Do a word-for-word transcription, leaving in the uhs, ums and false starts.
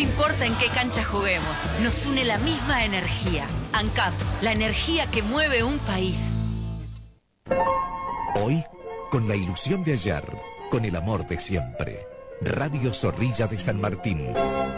importa en qué cancha juguemos, nos une la misma energía. ANCAP, la energía que mueve un país. Hoy, con la ilusión de ayer, con el amor de siempre. Radio Zorrilla de San Martín.